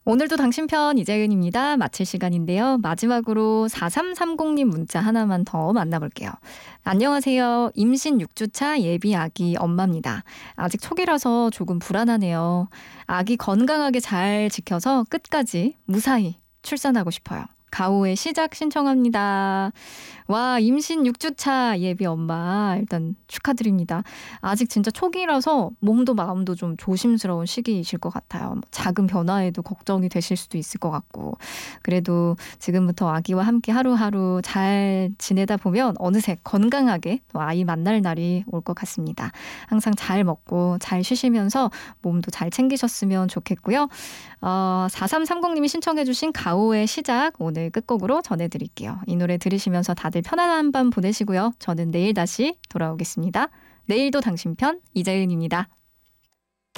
오늘도 당신 편 이재은입니다. 마칠 시간인데요. 마지막으로 4330님 문자 하나만 더 만나볼게요. 안녕하세요. 임신 6주차 예비 아기 엄마입니다. 아직 초기라서 조금 불안하네요. 아기 건강하게 잘 지켜서 끝까지 무사히 출산하고 싶어요. 가오의 시작 신청합니다. 와, 임신 6주차 예비 엄마 일단 축하드립니다. 아직 진짜 초기라서 몸도 마음도 좀 조심스러운 시기이실 것 같아요. 작은 변화에도 걱정이 되실 수도 있을 것 같고, 그래도 지금부터 아기와 함께 하루하루 잘 지내다 보면 어느새 건강하게 또 아이 만날 날이 올 것 같습니다. 항상 잘 먹고 잘 쉬시면서 몸도 잘 챙기셨으면 좋겠고요. 4330님이 신청해 주신 가오의 시작 오늘 끝곡으로 전해드릴게요. 이 노래 들으시면서 다들 편안한 밤 보내시고요. 저는 내일 다시 돌아오겠습니다. 내일도 당신 편 이재은입니다.